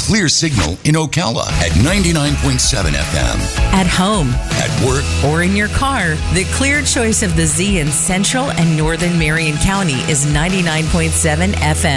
clear signal in Ocala at 99.7 FM. At home, At work, or in your car, the clear choice of the Z in Central and Northern Marion County is 99.7 FM.